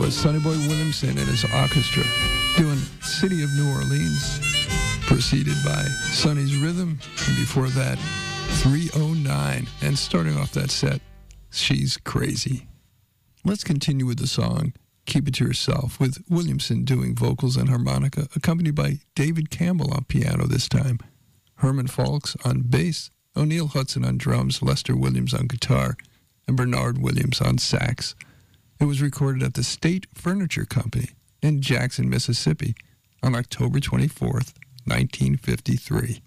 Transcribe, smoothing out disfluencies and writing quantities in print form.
was Sonny Boy Williamson and his orchestra doing City of New Orleans, preceded by Sonny's Rhythm, and before that, 309. And starting off that set, She's Crazy. Let's continue with the song Keep It to Yourself, with Williamson doing vocals and harmonica, accompanied by David Campbell on piano this time, Herman Falks on bass, O'Neill Hudson on drums, Lester Williams on guitar, and Bernard Williams on sax. It was recorded at the State Furniture Company in Jackson, Mississippi on October 24th, 1953.